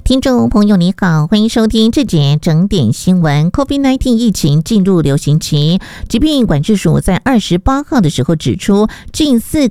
听众朋友你好，欢迎收听这节整点新闻。 COVID-19 疫情进入流行期，疾病管制署在28号的时候指出，近4